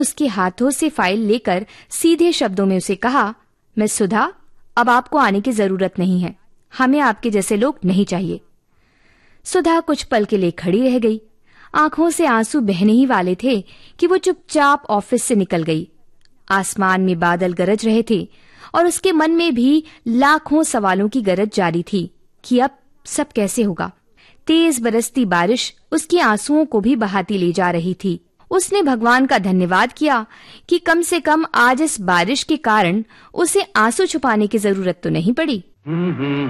उसके हाथों से फाइल लेकर सीधे शब्दों में उसे कहा, मिस सुधा, अब आपको आने की जरूरत नहीं है। हमें आपके जैसे लोग नहीं चाहिए। सुधा कुछ पल के लिए खड़ी रह गई। आंखों से आंसू बहने ही वाले थे कि वो चुपचाप ऑफिस से निकल गई। आसमान में बादल गरज रहे थे और उसके मन में भी लाखों सवालों की गरज जारी थी कि अब सब कैसे होगा। तेज बरसती बारिश उसके आंसुओं को भी बहाती ले जा रही थी। उसने भगवान का धन्यवाद किया कि कम से कम आज इस बारिश के कारण उसे आंसू छुपाने की जरूरत तो नहीं पड़ी।